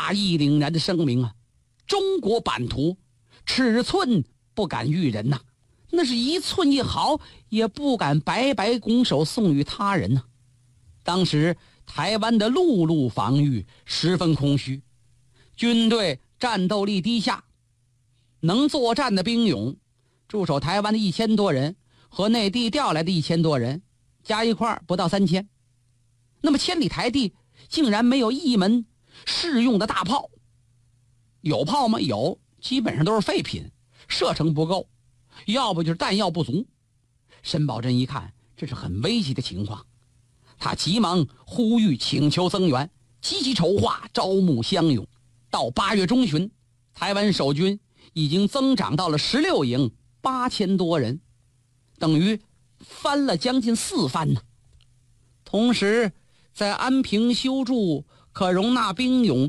大义凛然的声明啊，中国版图尺寸不敢逾人呐，那是一寸一毫也不敢白白拱手送与他人呐。当时台湾的陆路防御十分空虚，军队战斗力低下，能作战的兵勇驻守台湾的1000多人和内地调来的1000多人加一块不到3000，那么千里台地竟然没有一门适用的大炮。有炮吗？有，基本上都是废品，射程不够，要不就是弹药不足。申宝珍一看这是很危急的情况，他急忙呼吁请求增援，积极筹划招募乡勇。到8月中旬，台湾守军已经增长到了16营8000多人，等于翻了将近4番呢。同时在安平修筑可容纳兵勇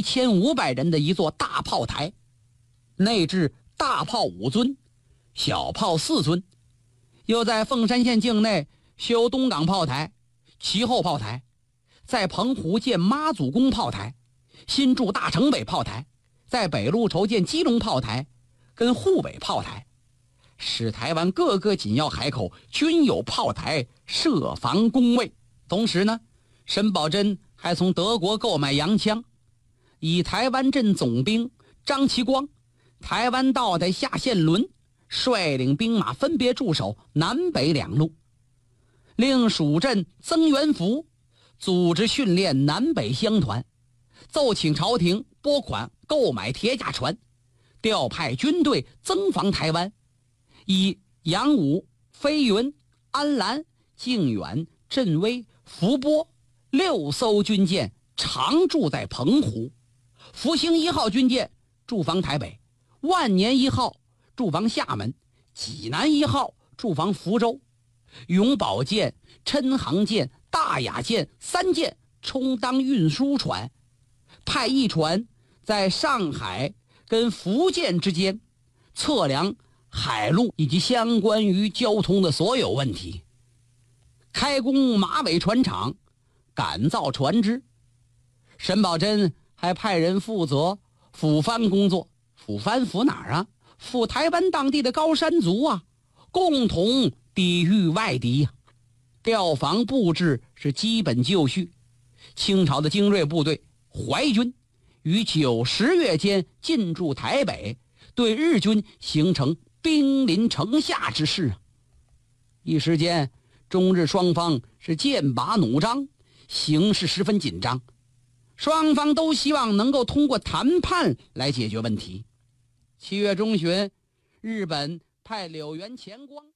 1500人的一座大炮台，内置大炮5尊，小炮4尊，又在凤山县境内修东港炮台、旗后炮台，在澎湖建妈祖宫炮台，新筑大城北炮台，在北路筹建基隆炮台跟沪北炮台，使台湾各个紧要海口均有炮台设防攻卫。同时呢，申宝珍还从德国购买洋枪，以台湾镇总兵张其光、台湾道的夏宪伦率领兵马分别驻守南北2路，令属镇曾元福组织训练南北乡团，奏请朝廷拨款购买铁甲船，调派军队增防台湾，以杨武、飞云、安澜、靖远、镇威、福波6艘军舰常驻在澎湖，福星1号军舰驻防台北，万年1号驻防厦门，济南1号驻防福州，永保舰、琛航舰、大雅舰3舰充当运输船，派一船在上海跟福建之间测量海路以及相关于交通的所有问题，开工马尾船厂，改造船只。申宝珍还派人负责抚番工作，抚哪儿啊？抚台湾当地的高山族啊，共同抵御外敌呀。调防布置是基本就绪，清朝的精锐部队淮军于9、10月间进驻台北，对日军形成兵临城下之势啊。一时间中日双方是剑拔弩张，形势十分紧张，双方都希望能够通过谈判来解决问题。7月中旬，日本派柳原前光。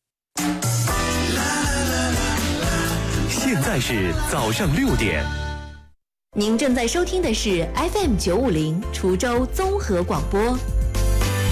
现在是早上6点。 您正在收听的是 FM 950滁州综合广播。